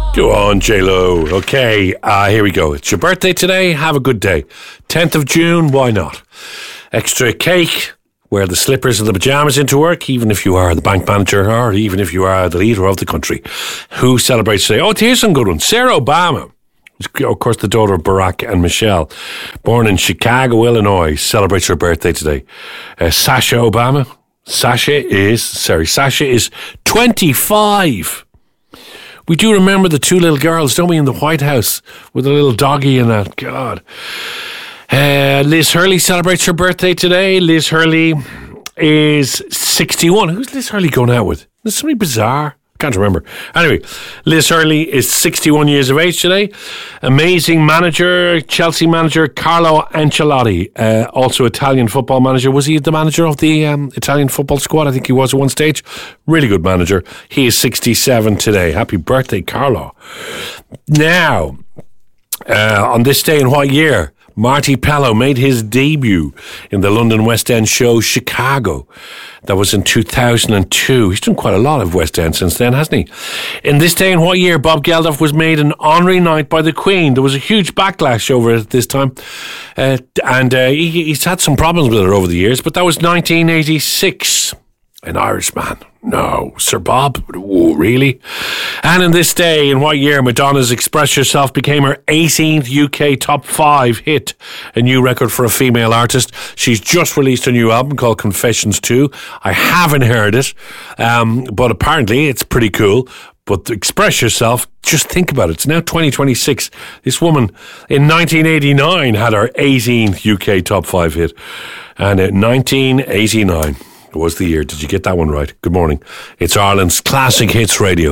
Go on, J-Lo. Okay, here we go. It's your birthday today. Have a good day. 10th of June, why not? Extra cake. Wear the slippers and the pyjamas into work, even if you are the bank manager or even if you are the leader of the country. Who celebrates today? Oh, here's some good ones. Sarah Obama. Of course, the daughter of Barack and Michelle. Born in Chicago, Illinois. Celebrates her birthday today. Sasha Obama. Sasha is 25. We do remember the two little girls, don't we, in the White House with a little doggy and that. God. Liz Hurley celebrates her birthday today. Liz Hurley is 61. Who's Liz Hurley going out with? There's somebody bizarre. Can't remember. Anyway, Liz Hurley is 61 years of age today. Amazing manager, Chelsea manager Carlo Ancelotti, also Italian football manager. Was he the manager of the Italian football squad? I think he was at one stage. Really good manager. He is 67 today. Happy birthday, Carlo. Now, on this day in what year? Marty Pellow made his debut in the London West End show Chicago. That was in 2002. He's done quite a lot of West End since then, hasn't he? In this day in what year Bob Geldof was made an honorary knight by the Queen. There was a huge backlash over it this time. He's had some problems with it over the years, but that was 1986. An Irishman. No. Sir Bob? Oh, really? And in this day, in what year Madonna's Express Yourself became her 18th UK top 5 hit, a new record for a female artist. She's just released a new album called Confessions 2. I haven't heard it, but apparently it's pretty cool. But Express Yourself, just think about it. It's now 2026. This woman in 1989 had her 18th UK top 5 hit. And in 1989... was the year. Did you get that one right? Good morning. It's Ireland's Classic Hits Radio.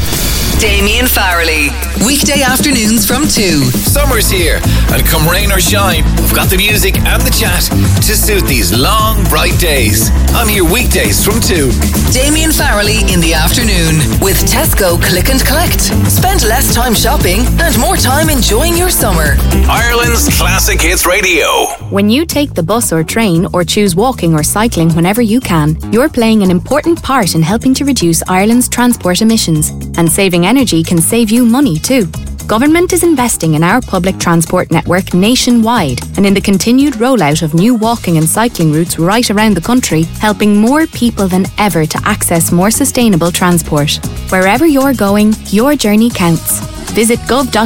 Damien Farrelly, weekday afternoons from 2. Summer's here, and come rain or shine, we've got the music and the chat to suit these long, bright days. I'm here weekdays from 2. Damien Farrelly in the afternoon with Tesco Click and Collect. Spend less time shopping and more time enjoying your summer. Ireland's Classic Hits Radio. When you take the bus or train or choose walking or cycling whenever you can, you're playing an important part in helping to reduce Ireland's transport emissions. And saving energy can save you money too. Government is investing in our public transport network nationwide and in the continued rollout of new walking and cycling routes right around the country, helping more people than ever to access more sustainable transport. Wherever you're going, your journey counts. Visit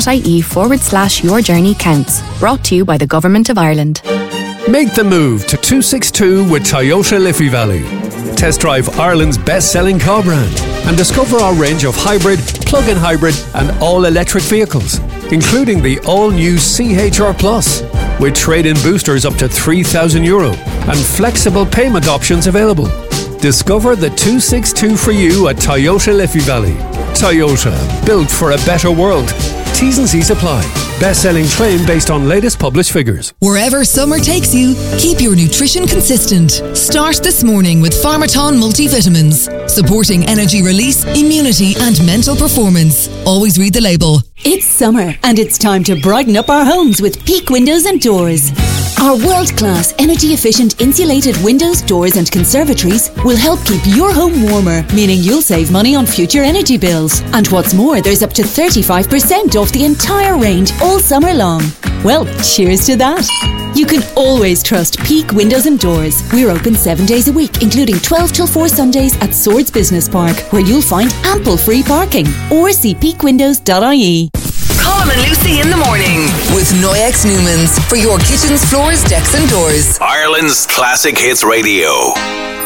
gov.ie/your journey counts. Brought to you by the Government of Ireland. Make the move to 262 with Toyota Liffey Valley. Test drive Ireland's best-selling car brand and discover our range of hybrid, plug-in hybrid and all-electric vehicles, including the all-new CHR Plus, with trade-in boosters up to €3,000 and flexible payment options available. Discover the 262 for you at Toyota Liffey Valley. Toyota, built for a better world. T's and C's apply. Best-selling claim based on latest published figures. Wherever summer takes you, keep your nutrition consistent. Start this morning with Pharmaton multivitamins, supporting energy release, immunity and mental performance. Always read the label. It's summer and it's time to brighten up our homes with Peak Windows and Doors. Our world-class, energy-efficient insulated windows, doors and conservatories will help keep your home warmer, meaning you'll save money on future energy bills. And what's more, there's up to 35% off the entire range all summer long. Well, cheers to that. You can always trust Peak Windows and Doors. We're open 7 days a week, including 12 till 4 Sundays at Swords Business Park, where you'll find ample free parking. Or see peakwindows.ie. Colm and Lucy in the morning with Noyex Newmans for your kitchens, floors, decks and doors. Ireland's Classic Hits Radio.